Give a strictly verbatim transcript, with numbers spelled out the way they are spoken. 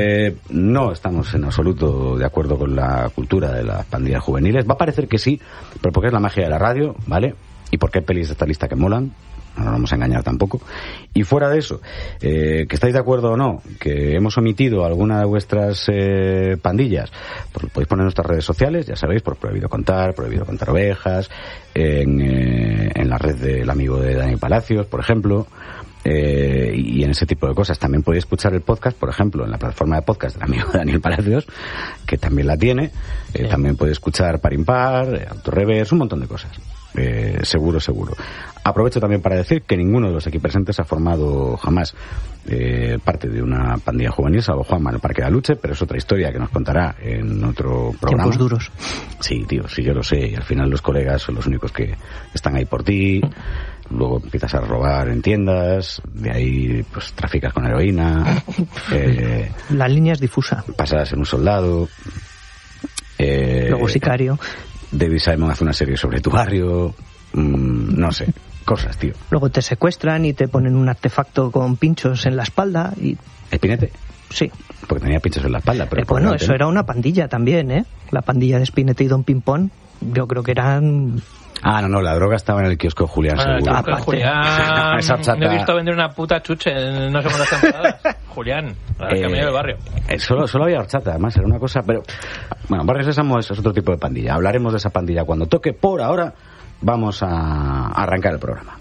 Eh, no estamos en absoluto de acuerdo con la cultura de las pandillas juveniles. Va a parecer que sí, pero porque es la magia de la radio, ¿vale? Y porque hay pelis de esta lista que molan. No nos vamos a engañar tampoco. Y fuera de eso, eh, que estáis de acuerdo o no, que hemos omitido alguna de vuestras eh, pandillas, pues lo podéis poner en nuestras redes sociales, ya sabéis, por Prohibido Contar, Prohibido Contar Ovejas, en, eh, en la red del amigo de Daniel Palacios, por ejemplo, eh, y en ese tipo de cosas. También podéis escuchar el podcast, por ejemplo, en la plataforma de podcast del amigo de Daniel Palacios, que también la tiene. Eh, también podéis escuchar Par Impar, eh, Autorreverse, un montón de cosas. Eh, seguro, seguro. Aprovecho también para decir que ninguno de los aquí presentes ha formado jamás eh, parte de una pandilla juvenil, salvo Juanma en el Parque de Aluche, pero es otra historia que nos contará en otro programa. Tiempos duros. Sí, tío, sí, yo lo sé. Y al final los colegas son los únicos que están ahí por ti. Luego empiezas a robar en tiendas, de ahí pues traficas con heroína. Eh, La línea es difusa. Pasas a ser un soldado. Eh, Luego sicario. David Simon hace una serie sobre tu barrio, mmm, no sé, cosas, tío. Luego te secuestran y te ponen un artefacto con pinchos en la espalda y... ¿Espinete? Sí. Porque tenía pinchos en la espalda, pero... Eh, bueno, eso era una pandilla también, ¿eh? La pandilla de Spinete y Don Pimpón, yo creo que eran... Ah, no, no, la droga estaba en el kiosco de Julián, bueno, seguro. El kiosco de Julián, Esa chata... no he visto vender una puta chuche en no sé cuántas temporadas. Julián, la eh, camino del barrio. Eh, solo, solo había horchata, además, era una cosa, pero... Bueno, Barrio Sésamo es otro tipo de pandilla. Hablaremos de esa pandilla cuando toque. Por ahora, vamos a arrancar el programa.